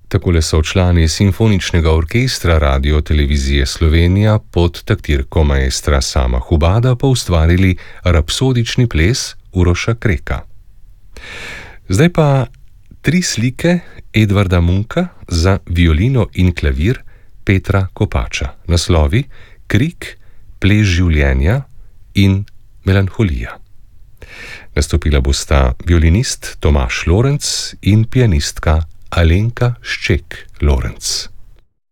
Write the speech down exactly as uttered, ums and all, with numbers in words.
Takole so člani Simfoničnega orkestra Radio-televizije Slovenija pod taktirko maestra Sama Hubada poustvarili rapsodični ples Uroša Kreka. Zdaj pa tri slike Edvarda Munka za violino in klavir Petra Kopača. Naslovi Krik, Ples življenja in Melanholija. Nastopila bosta violinist Tomaž Lorenc in pianistka Alenka Šček Lorenc.